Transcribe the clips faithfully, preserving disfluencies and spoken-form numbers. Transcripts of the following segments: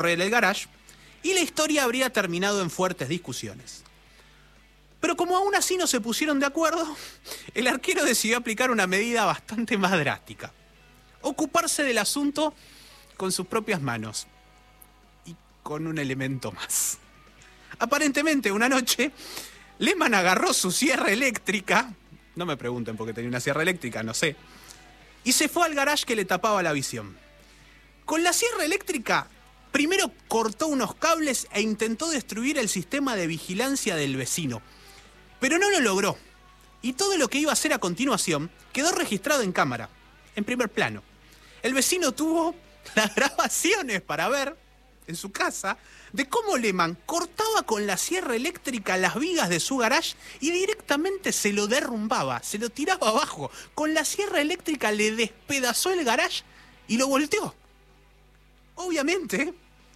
el garage y la historia habría terminado en fuertes discusiones. Pero como aún así no se pusieron de acuerdo, el arquero decidió aplicar una medida bastante más drástica: ocuparse del asunto con sus propias manos. Y con un elemento más. Aparentemente, una noche, Lehmann agarró su sierra eléctrica, no me pregunten por qué tenía una sierra eléctrica, no sé, y se fue al garage que le tapaba la visión. Con la sierra eléctrica, primero cortó unos cables e intentó destruir el sistema de vigilancia del vecino, pero no lo logró. Y todo lo que iba a hacer a continuación quedó registrado en cámara, en primer plano. El vecino tuvo las grabaciones para ver, en su casa, de cómo Lehmann cortaba con la sierra eléctrica las vigas de su garage y directamente se lo derrumbaba, se lo tiraba abajo. Con la sierra eléctrica le despedazó el garage y lo volteó. Obviamente,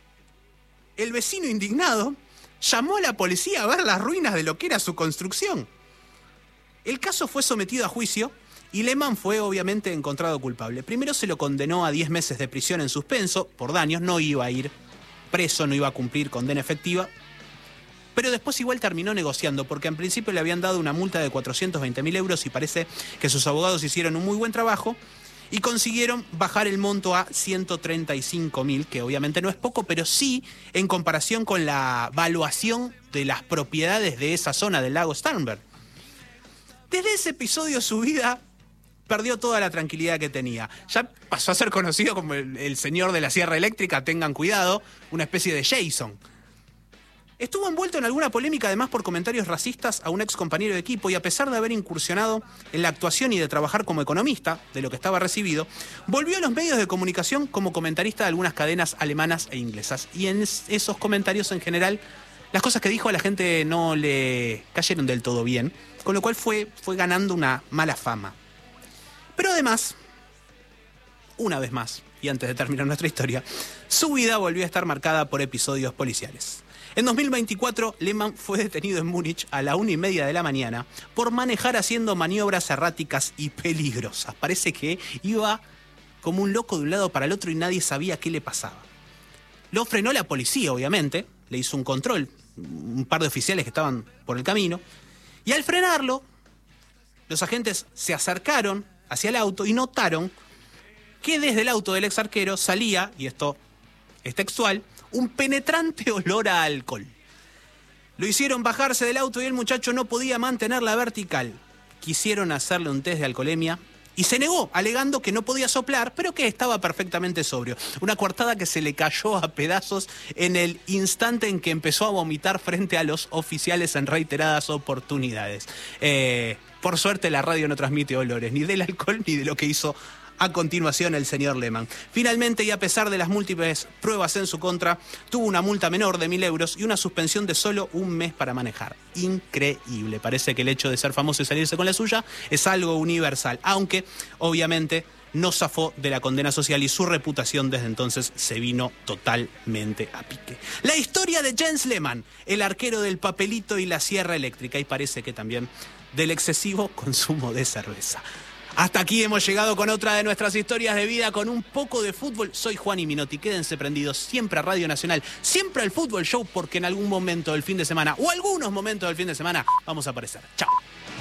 el vecino indignado llamó a la policía a ver las ruinas de lo que era su construcción. El caso fue sometido a juicio y Lehmann fue obviamente encontrado culpable. Primero se lo condenó a diez meses de prisión en suspenso por daños, no iba a ir preso, no iba a cumplir condena efectiva, pero después igual terminó negociando, porque en principio le habían dado una multa de cuatrocientos veinte mil euros y parece que sus abogados hicieron un muy buen trabajo y consiguieron bajar el monto a ciento treinta y cinco mil, que obviamente no es poco, pero sí en comparación con la valuación de las propiedades de esa zona del lago Starnberg. Desde ese episodio su vida perdió toda la tranquilidad que tenía. Ya pasó a ser conocido como el, el señor de la sierra eléctrica, tengan cuidado, una especie de Jason. Estuvo envuelto en alguna polémica además por comentarios racistas a un ex compañero de equipo, y a pesar de haber incursionado en la actuación y de trabajar como economista, de lo que estaba recibido, volvió a los medios de comunicación como comentarista de algunas cadenas alemanas e inglesas. Y en esos comentarios en general, las cosas que dijo a la gente no le cayeron del todo bien, con lo cual fue, fue ganando una mala fama. Pero además, una vez más, y antes de terminar nuestra historia, su vida volvió a estar marcada por episodios policiales. En dos mil veinticuatro, Lehmann fue detenido en Múnich a la una y media de la mañana por manejar haciendo maniobras erráticas y peligrosas. Parece que iba como un loco de un lado para el otro y nadie sabía qué le pasaba. Lo frenó la policía, obviamente, le hizo un control, un par de oficiales que estaban por el camino, y al frenarlo, los agentes se acercaron hacia el auto y notaron que desde el auto del ex arquero salía, y esto es textual, un penetrante olor a alcohol. Lo hicieron bajarse del auto y el muchacho no podía mantenerla vertical. Quisieron hacerle un test de alcoholemia y se negó, alegando que no podía soplar, pero que estaba perfectamente sobrio. Una coartada que se le cayó a pedazos en el instante en que empezó a vomitar frente a los oficiales en reiteradas oportunidades. Eh, por suerte la radio no transmite olores, ni del alcohol ni de lo que hizo a continuación el señor Lehmann. Finalmente, y a pesar de las múltiples pruebas en su contra, tuvo una multa menor de mil euros y una suspensión de solo un mes para manejar. Increíble. Parece que el hecho de ser famoso y salirse con la suya es algo universal, aunque obviamente no zafó de la condena social y su reputación desde entonces se vino totalmente a pique. La historia de Jens Lehmann, el arquero del papelito y la sierra eléctrica, y parece que también del excesivo consumo de cerveza. Hasta aquí hemos llegado con otra de nuestras historias de vida, con un poco de fútbol. Soy Juan Minotti, quédense prendidos siempre a Radio Nacional, siempre al Fútbol Show, porque en algún momento del fin de semana, o algunos momentos del fin de semana, vamos a aparecer. Chao.